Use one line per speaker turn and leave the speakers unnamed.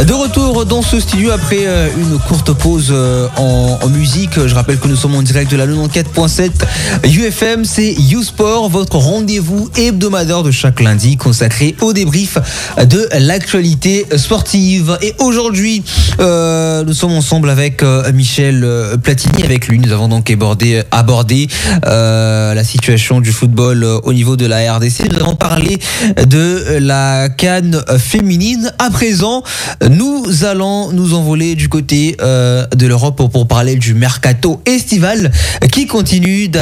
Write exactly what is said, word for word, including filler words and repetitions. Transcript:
De retour dans ce studio après euh, une courte pause euh, en, en musique. Je rappelle que nous sommes en direct de la quatre-vingt-quatorze point sept U F M. C'est YouSport, votre rendez-vous hebdomadaire de chaque lundi consacré au débrief de l'actualité sportive. Et aujourd'hui, euh, nous sommes ensemble avec euh, Michel Platini. Avec lui, nous avons donc abordé, abordé euh, la situation du football euh, au niveau de la R D C. Nous avons parlé de la CAN féminine. À présent, nous allons nous envoler du côté euh, de l'Europe pour, pour parler du mercato estival qui continue